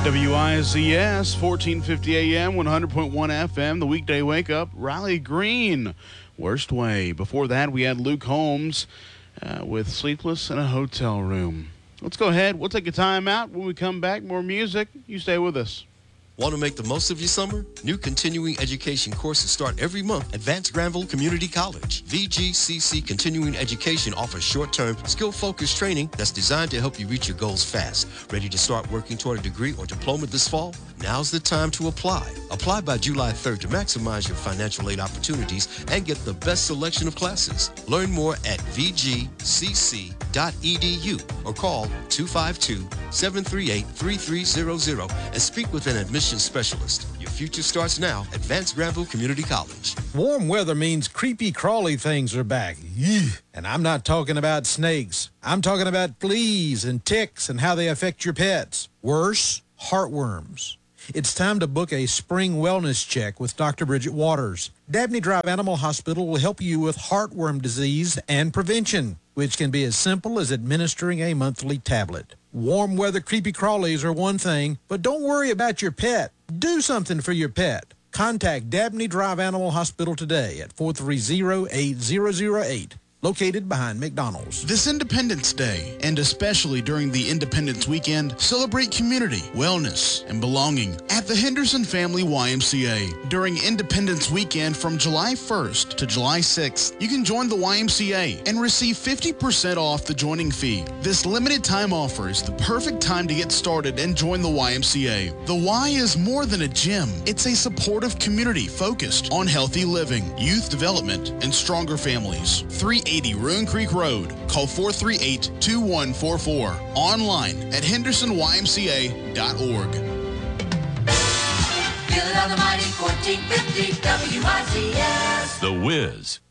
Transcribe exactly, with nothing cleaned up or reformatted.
W I Z S, fourteen fifty A M, one hundred point one F M, the weekday wake up, Riley Green, Worst Way. Before that, we had Luke Holmes uh, with Sleepless in a Hotel Room. Let's go ahead. We'll take a time out. When we come back, more music. You stay with us. Want to make the most of your summer? New continuing education courses start every month at Vance Granville Community College. V G C C Continuing Education offers short-term, skill-focused training that's designed to help you reach your goals fast. Ready to start working toward a degree or diploma this fall? Now's the time to apply. Apply by July third to maximize your financial aid opportunities and get the best selection of classes. Learn more at v g c c dot e d u or call two five two, seven three eight, three three zero zero and speak with an admission specialist. Your future starts now at Vance Granville Community College. Warm weather means creepy crawly things are back. Eugh. And I'm not talking about snakes. I'm talking about fleas and ticks and how they affect your pets. Worse, heartworms. It's time to book a spring wellness check with Doctor Bridget Waters. Dabney Drive Animal Hospital will help you with heartworm disease and prevention, which can be as simple as administering a monthly tablet. Warm weather creepy crawlies are one thing, but don't worry about your pet. Do something for your pet. Contact Dabney Drive Animal Hospital today at four three zero, eight zero zero eight. Located behind McDonald's. This Independence Day, and especially during the Independence Weekend, celebrate community, wellness, and belonging at the Henderson Family Y M C A. During Independence Weekend from July first to July sixth, you can join the Y M C A and receive fifty percent off the joining fee. This limited time offer is the perfect time to get started and join the Y M C A. The Y is more than a gym. It's a supportive community focused on healthy living, youth development, and stronger families. three eighty Ruin Creek Road. Call four three eight, two one four four. Online at henderson y m c a dot org. Feel it on the mighty fourteen fifty W I Z S. The Wiz.